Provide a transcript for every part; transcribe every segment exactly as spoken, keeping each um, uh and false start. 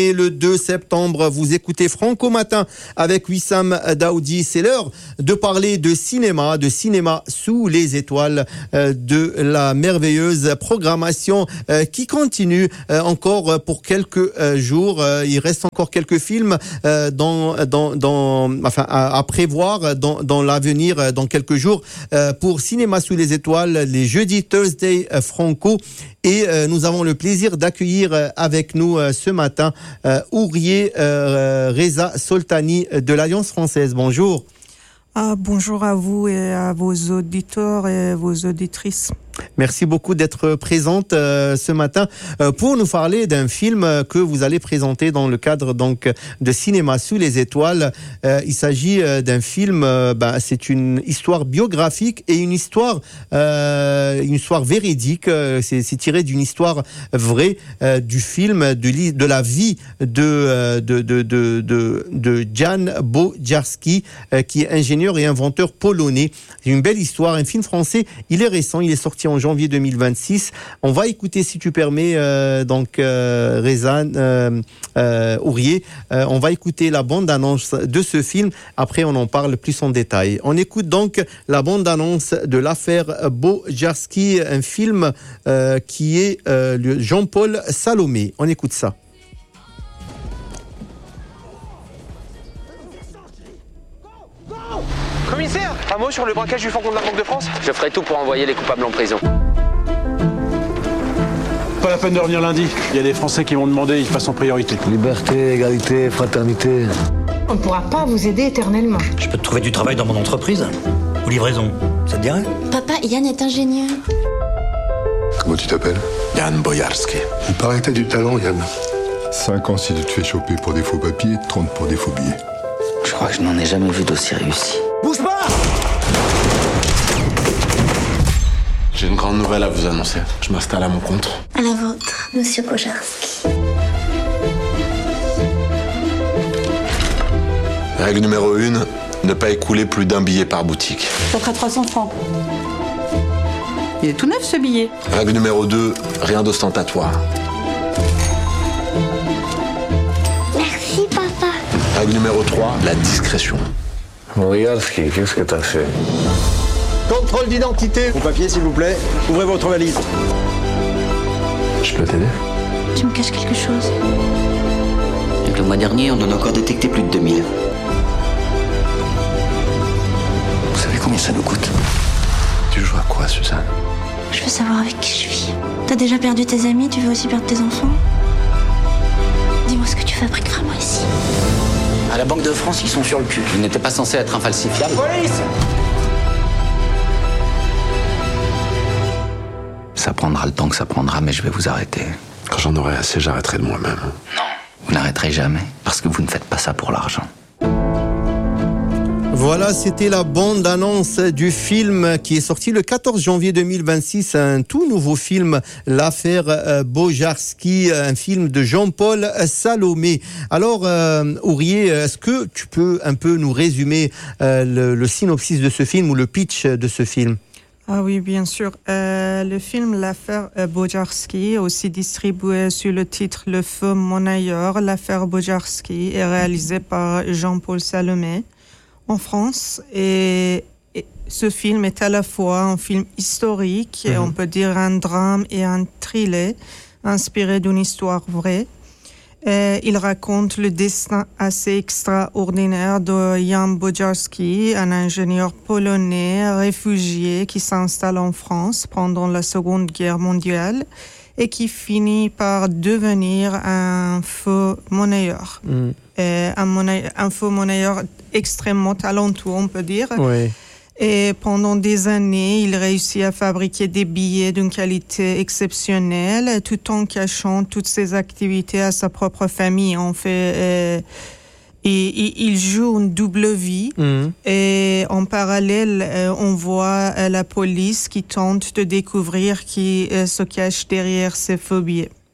Et le deux septembre, vous écoutez Franco Matin avec Wissam Daoudi. C'est l'heure de parler de cinéma, de cinéma sous les étoiles, euh, de la merveilleuse programmation euh, qui continue euh, encore pour quelques euh, jours. Euh, il reste encore quelques films euh, dans, dans, dans, enfin, à, à prévoir dans, dans l'avenir, euh, dans quelques jours, euh, pour Cinéma sous les étoiles, les jeudis Thursday euh, Franco. Et euh, nous avons le plaisir d'accueillir euh, avec nous euh, ce matin euh, Ourier euh, Reza Soltani de l'Alliance française. Bonjour. Ah, bonjour à vous et à vos auditeurs et vos auditrices. Merci beaucoup d'être présente euh, ce matin euh, pour nous parler d'un film que vous allez présenter dans le cadre donc de Cinéma sous les étoiles. Euh, il s'agit euh, d'un film, euh, bah, c'est une histoire biographique et une histoire, euh, une histoire véridique. Euh, c'est, c'est tiré d'une histoire vraie euh, du film, de, de la vie de euh, de de de de, de Jan Bojarski, euh, qui est ingénieur et inventeur polonais. C'est une belle histoire, un film français. Il est récent, il est sorti en janvier deux mille vingt-six. On va écouter, si tu permets, euh, donc euh, Reza euh, euh, Ourier, euh, on va écouter la bande-annonce de ce film. Après, on en parle plus en détail. On écoute donc la bande-annonce de l'affaire Bojarski, un film euh, qui est euh, le Jean-Paul Salomé. On écoute ça. Commissaire, un mot sur le braquage du fourgon de la Banque de France ? Je ferai tout pour envoyer les coupables en prison. Pas la peine de revenir lundi. Il y a des Français qui vont demander, ils passent en priorité. Liberté, égalité, fraternité. On ne pourra pas vous aider éternellement. Je peux te trouver du travail dans mon entreprise. Ou livraison, ça te dirait ? Papa, Yann est ingénieur. Comment tu t'appelles ? Jan Bojarski. Il paraît que t'as du talent, Yann. cinq ans si tu te fais choper pour des faux papiers, trente pour des faux billets. Je crois que je n'en ai jamais vu d'aussi réussi. Bouge pas ! J'ai une grande nouvelle à vous annoncer. Je m'installe à mon compte. À la vôtre, monsieur Bojarski. Règle numéro une, ne pas écouler plus d'un billet par boutique. Ça fera trois cents francs. Il est tout neuf ce billet. Règle numéro deux, rien d'ostentatoire. Merci, papa. Règle numéro trois, la discrétion. Bojarski, qu'est-ce que t'as fait ? Contrôle d'identité. Vos papiers, s'il vous plaît. Ouvrez votre valise. Je peux t'aider ? Tu me caches quelque chose. Donc le mois dernier, on en a encore détecté plus de deux mille. Vous savez combien ça nous coûte ? Tu joues à quoi, Suzanne ? Je veux savoir avec qui je vis. T'as déjà perdu tes amis, tu veux aussi perdre tes enfants ? Dis-moi ce que tu fabriques vraiment ici. À la Banque de France, ils sont sur le cul. Ils n'étaient pas censés être infalsifiables. Police ! Ça prendra le temps que ça prendra, mais je vais vous arrêter. Quand j'en aurai assez, j'arrêterai de moi-même. Non, vous n'arrêterez jamais, parce que vous ne faites pas ça pour l'argent. Voilà, c'était la bande-annonce du film qui est sorti le quatorze janvier deux mille vingt-six, un tout nouveau film, l'affaire Bojarski, un film de Jean-Paul Salomé. Alors, euh, Ourier, est-ce que tu peux un peu nous résumer euh, le, le synopsis de ce film ou le pitch de ce film ? Ah oui, bien sûr. Euh, le film L'affaire Bojarski, aussi distribué sous le titre Le feu monnayeur, l'affaire Bojarski, est réalisé par Jean-Paul Salomé en France. Et, et ce film est à la fois un film historique, mmh. on peut dire un drame et un thriller, inspiré d'une histoire vraie. Et il raconte le destin assez extraordinaire de Jan Bojarski, un ingénieur polonais réfugié qui s'installe en France pendant la Seconde Guerre mondiale et qui finit par devenir un faux monnayeur. Mm. Et un, monnaie, un faux monnayeur extrêmement talentueux, on peut dire. Oui. Et pendant des années, il réussit à fabriquer des billets d'une qualité exceptionnelle, tout en cachant toutes ses activités à sa propre famille. En fait, euh, et, et il joue une double vie. Mmh. Et en parallèle, euh, on voit euh, la police qui tente de découvrir qui euh, se cache derrière ces faux billets.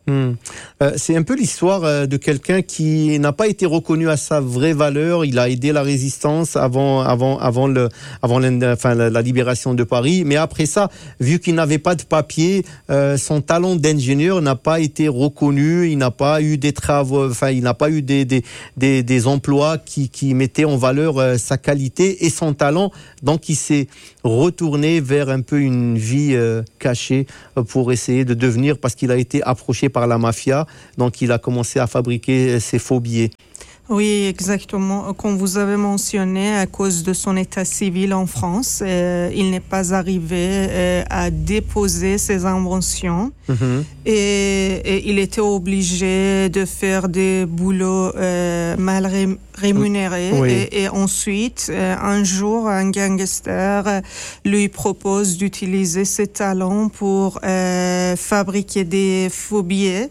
Mmh. Euh, c'est un peu l'histoire euh, de quelqu'un qui n'a pas été reconnu à sa vraie valeur. Il a aidé la résistance avant, avant, avant le, avant enfin, la, la libération de Paris. Mais après ça, vu qu'il n'avait pas de papier, euh, son talent d'ingénieur n'a pas été reconnu. Il n'a pas eu des travaux, enfin, il n'a pas eu des, des, des, des emplois qui, qui mettaient en valeur euh, sa qualité et son talent. Donc, il s'est retourné vers un peu une vie euh, cachée euh, pour essayer de devenir, parce qu'il a été approché par la mafia, donc il a commencé à fabriquer ses faux billets. Oui, exactement. Comme vous avez mentionné, à cause de son état civil en France, euh, il n'est pas arrivé euh, à déposer ses inventions. Mm-hmm. et, et il était obligé de faire des boulots euh, mal ré- rémunérés. Oui. Et, et ensuite, euh, un jour, un gangster lui propose d'utiliser ses talents pour euh, fabriquer des faux billets.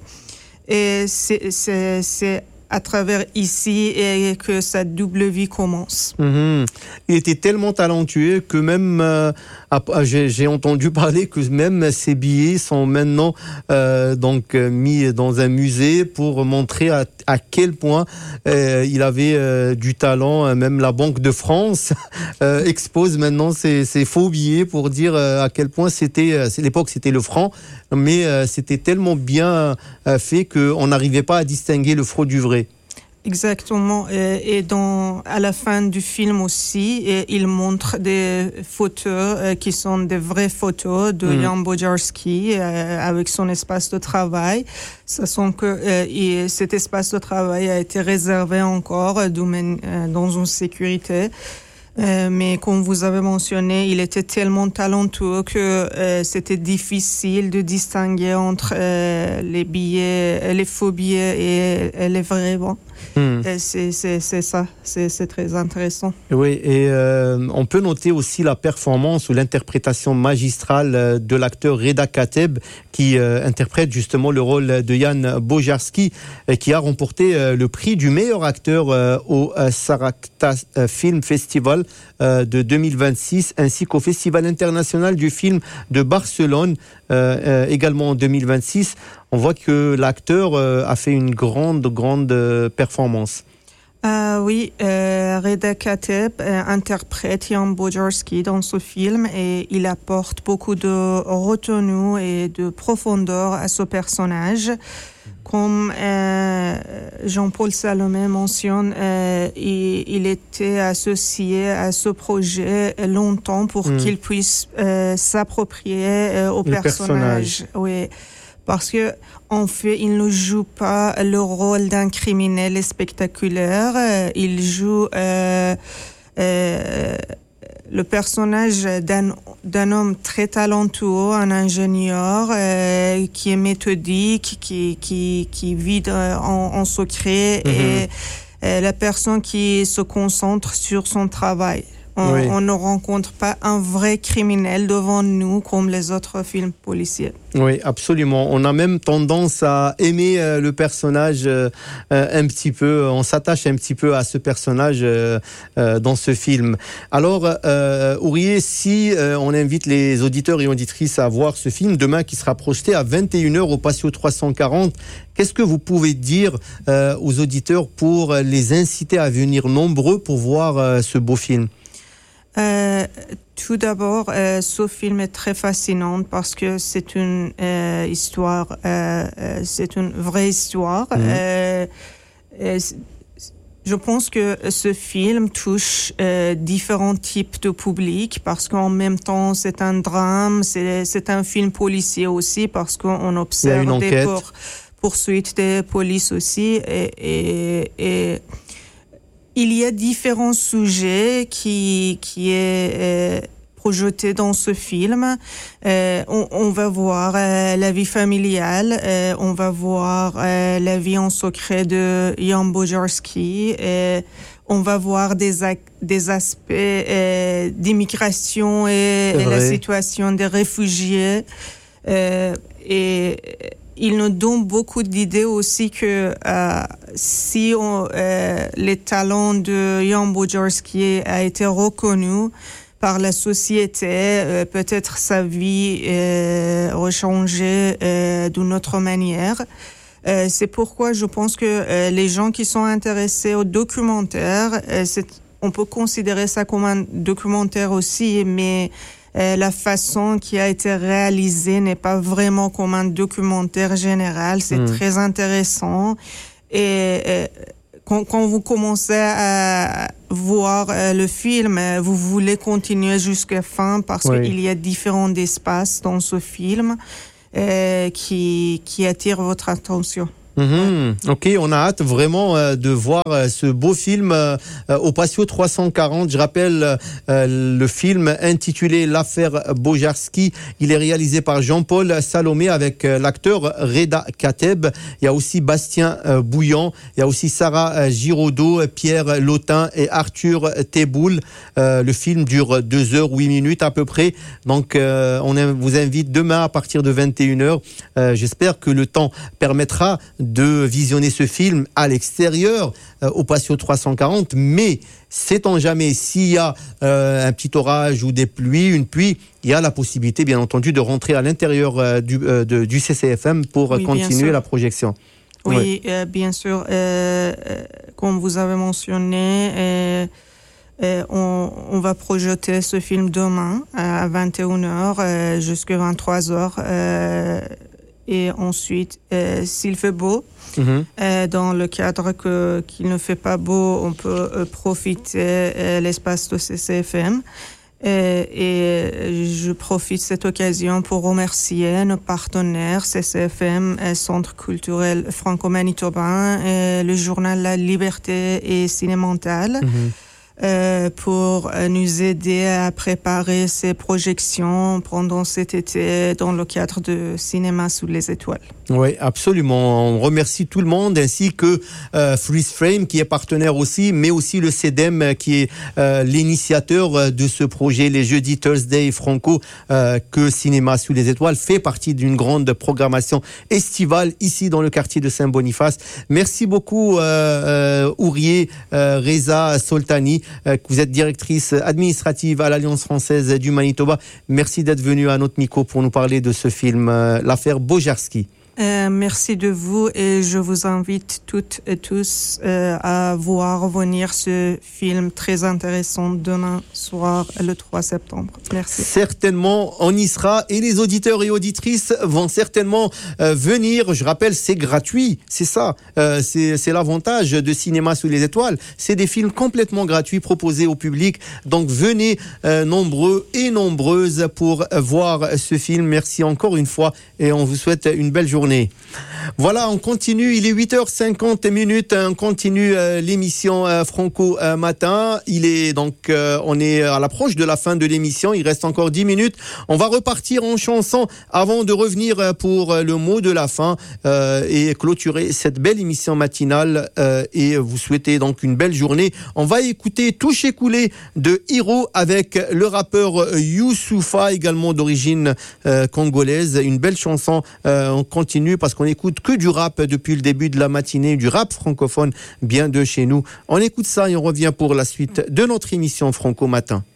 Et c'est, c'est, c'est à travers ici et que sa double vie commence. Mmh. Il était tellement talentueux que même, euh, j'ai, j'ai entendu parler que même ses billets sont maintenant euh, donc mis dans un musée pour montrer à, à quel point euh, il avait euh, du talent. Même la Banque de France euh, expose maintenant ses, ses faux billets pour dire euh, à quel point c'était, euh, c'est l'époque c'était le franc, mais euh, c'était tellement bien euh, fait qu'on n'arrivait pas à distinguer le faux du vrai. Exactement. Et, et dans, à la fin du film aussi, et il montre des photos euh, qui sont des vraies photos de mmh. Jan Bojarski euh, avec son espace de travail. Ça sent que euh, et cet espace de travail a été réservé encore euh, dans une sécurité. Euh, mais comme vous avez mentionné, il était tellement talentueux que euh, c'était difficile de distinguer entre euh, les billets, les faux billets et, et les vrais bons. Mmh. Et c'est, c'est, c'est ça, c'est, c'est très intéressant. Oui, et euh, on peut noter aussi la performance ou l'interprétation magistrale de l'acteur Reda Kateb, qui euh, interprète justement le rôle de Jan Bojarski, euh, qui a remporté euh, le prix du meilleur acteur euh, au euh, Sarakta euh, Film Festival euh, de deux mille vingt-six, ainsi qu'au Festival international du film de Barcelone, euh, euh, également en deux mille vingt-six. On voit que l'acteur euh, a fait une grande, grande euh, performance. Euh, oui, euh, Reda Kateb euh, interprète Jan Bojarski dans ce film et il apporte beaucoup de retenue et de profondeur à ce personnage. Comme euh, Jean-Paul Salomé mentionne, euh, il, il était associé à ce projet longtemps pour mmh. qu'il puisse euh, s'approprier euh, au personnage. personnage. Oui. Parce que, en fait, il ne joue pas le rôle d'un criminel spectaculaire. Il joue euh, euh, le personnage d'un, d'un homme très talentueux, un ingénieur euh, qui est méthodique, qui qui qui vit en, en secret mmh. et euh, la personne qui se concentre sur son travail. On, oui. on ne rencontre pas un vrai criminel devant nous comme les autres films policiers. Oui, absolument. On a même tendance à aimer euh, le personnage euh, un petit peu. On s'attache un petit peu à ce personnage euh, euh, dans ce film. Alors, euh, Ourier, si euh, on invite les auditeurs et auditrices à voir ce film demain qui sera projeté à vingt et une heures au Patio trois cent quarante, qu'est-ce que vous pouvez dire euh, aux auditeurs pour les inciter à venir nombreux pour voir euh, ce beau film ? Euh, tout d'abord, euh, ce film est très fascinant parce que c'est une euh, histoire, euh, euh, c'est une vraie histoire. Mmh. Euh, euh, je pense que ce film touche euh, différents types de public parce qu'en même temps, c'est un drame, c'est, c'est un film policier aussi parce qu'on observe des pour, poursuites des polices aussi et, et, et il y a différents sujets qui qui est euh, projeté dans ce film. Euh, on, on va voir euh, la vie familiale, euh, on va voir euh, la vie en secret de Jan Bojarski, et on va voir des ac- des aspects euh, d'immigration et, et la situation des réfugiés euh, et il nous donne beaucoup d'idées aussi que euh, si on, euh, les talents de Jan Bojarski a été reconnu par la société, euh, peut-être sa vie euh, rechangée euh, d'une autre manière. Euh, c'est pourquoi je pense que euh, les gens qui sont intéressés au documentaire, euh, c'est, on peut considérer ça comme un documentaire aussi, mais euh, la façon qui a été réalisée n'est pas vraiment comme un documentaire général. C'est mmh. très intéressant. Et euh, quand, quand vous commencez à voir euh, le film, euh, vous voulez continuer jusqu'à la fin parce oui. qu'il y a différents espaces dans ce film euh, qui, qui attirent votre attention. Mmh, ok, on a hâte vraiment euh, de voir euh, ce beau film euh, au Patio trois cent quarante. Je rappelle euh, le film intitulé L'affaire Bojarski. Il est réalisé par Jean-Paul Salomé avec euh, l'acteur Reda Kateb. Il y a aussi Bastien euh, Bouillant. Il y a aussi Sarah euh, Giraudot, Pierre Lotin et Arthur Teboul. Euh, le film dure deux heures huit minutes à peu près. Donc euh, on vous invite demain à partir de vingt et une heures. Euh, j'espère que le temps permettra de visionner ce film à l'extérieur, euh, au Patio trois cent quarante, mais sait-on jamais, s'il y a euh, un petit orage ou des pluies, une pluie, il y a la possibilité, bien entendu, de rentrer à l'intérieur euh, du, euh, de, du C C F M pour oui, continuer la projection. Oui, oui. Euh, bien sûr. Euh, comme vous avez mentionné, euh, euh, on, on va projeter ce film demain à vingt et une heures euh, jusqu'à vingt-trois heures. Euh, Et ensuite, euh, s'il fait beau, mmh. euh, dans le cadre que, qu'il ne fait pas beau, on peut euh, profiter euh, l'espace de C C F M. Euh, et je profite de cette occasion pour remercier nos partenaires C C F M, euh, Centre culturel franco-manitobain, euh, le journal La Liberté et Cinémentale. Mmh. Euh, pour euh, nous aider à préparer ces projections pendant cet été dans le cadre de Cinéma sous les étoiles. Oui, absolument. On remercie tout le monde ainsi que euh, Freeze Frame qui est partenaire aussi, mais aussi le C E D E M qui est euh, l'initiateur de ce projet, les jeudis Thursday Franco, euh, que Cinéma sous les étoiles fait partie d'une grande programmation estivale ici dans le quartier de Saint-Boniface. Merci beaucoup euh, euh, Ourier euh, Reza Soltani. Vous êtes directrice administrative à l'Alliance française du Manitoba. Merci d'être venue à notre micro pour nous parler de ce film, euh, l'affaire Bojarski. Euh, merci de vous et je vous invite toutes et tous euh, à voir venir ce film très intéressant demain soir, le trois septembre. Merci. Certainement, on y sera et les auditeurs et auditrices vont certainement euh, venir. Je rappelle, c'est gratuit, c'est ça. Euh, c'est, c'est l'avantage de Cinéma sous les étoiles. C'est des films complètement gratuits proposés au public. Donc venez euh, nombreux et nombreuses pour voir ce film. Merci encore une fois et on vous souhaite une belle journée. Voilà, on continue, il est huit heures cinquante minutes, on continue euh, l'émission euh, Franco euh, Matin. Il est donc, euh, on est à l'approche de la fin de l'émission, il reste encore dix minutes. On va repartir en chanson avant de revenir pour euh, le mot de la fin euh, et clôturer cette belle émission matinale euh, et vous souhaiter donc une belle journée. On va écouter Touché Coulé de Hiro avec le rappeur Youssoupha, également d'origine euh, congolaise. Une belle chanson, euh, on continue parce qu'on écoute que du rap depuis le début de la matinée, du rap francophone bien de chez nous. On écoute ça et on revient pour la suite de notre émission Franco Matin.